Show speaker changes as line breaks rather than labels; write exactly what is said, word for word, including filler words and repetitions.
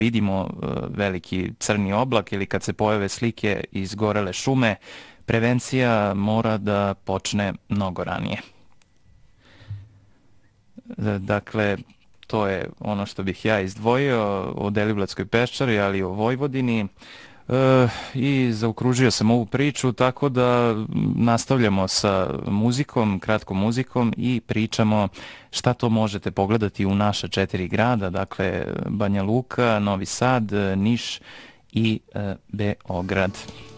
vidimo veliki crni oblak ili kad se pojave slike iz gorele šume, prevencija mora da počne mnogo ranije. Dakle, to je ono što bih ja izdvojio o Deliblatskoj peščari, ali i o Vojvodini. E, I zaokružio sam ovu priču, tako da nastavljamo sa muzikom, kratkom muzikom i pričamo šta to možete pogledati u naša četiri grada, dakle Banja Luka, Novi Sad, Niš i e, Beograd.